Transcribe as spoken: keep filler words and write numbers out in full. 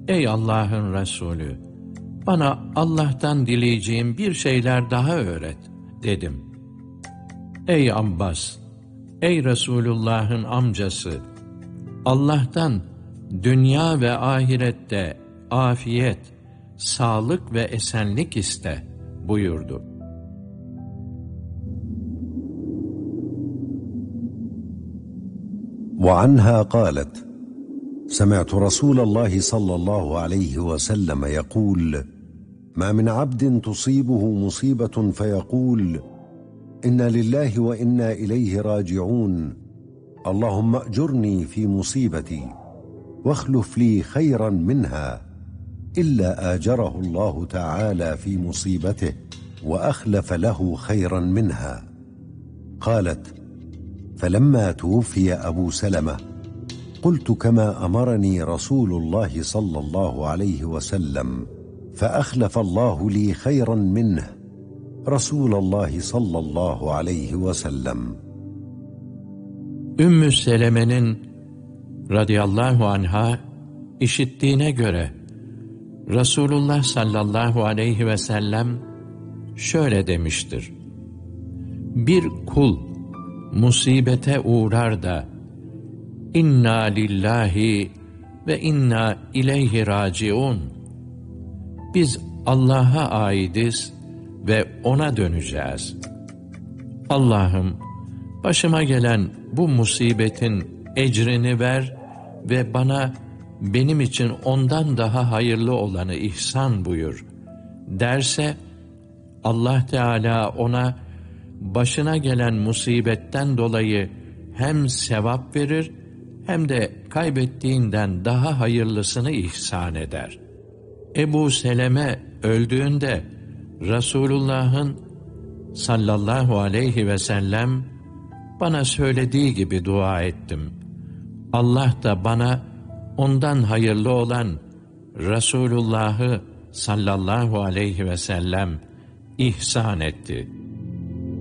ey Allah'ın Resulü, bana Allah'tan dileyeceğim bir şeyler daha öğret, dedim. Ey Abbas, ey Resulullah'ın amcası, Allah'tan dünya ve ahirette afiyet, sağlık ve esenlik iste buyurdu. وعنها قالت: سمعت رسول الله صلى الله عليه وسلم يقول: ما من عبد تصيبه مصيبة فيقول: إنا لله وإنا إليه راجعون، اللهم أجرني في مصيبتي واخلف لي خيرا منها، إلا آجره الله تعالى في مصيبته وأخلف له خيرا منها. قالت: فلما توفي أبو سلمة قلت كما أمرني رسول الله صلى الله عليه وسلم، فأخلف الله لي خيرا منه رسول الله صلى الله عليه وسلم. Ümmü Seleme'nin radıyallahu anha işittiğine göre Resulullah sallallahu aleyhi ve sellem şöyle demiştir: bir kul musibete uğrar da inna lillahi ve inna ileyhi raciun, biz Allah'a aidiz ve ona döneceğiz. Allah'ım, başıma gelen bu musibetin ecrini ver ve bana benim için ondan daha hayırlı olanı ihsan buyur derse, Allah Teala ona başına gelen musibetten dolayı hem sevap verir hem de kaybettiğinden daha hayırlısını ihsan eder. Ebu Seleme öldüğünde Resulullah'ın sallallahu aleyhi ve sellem bana söylediği gibi dua ettim. Allah da bana ondan hayırlı olan Resulullah'ı sallallahu aleyhi ve sellem ihsan etti.